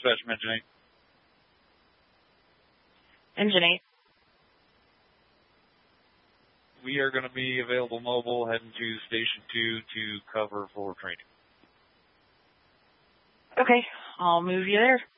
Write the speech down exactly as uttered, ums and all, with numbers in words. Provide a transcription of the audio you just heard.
dispatch from Engine eight. Engine eight. We are going to be available mobile, heading to Station two to cover for training. Okay, I'll move you there.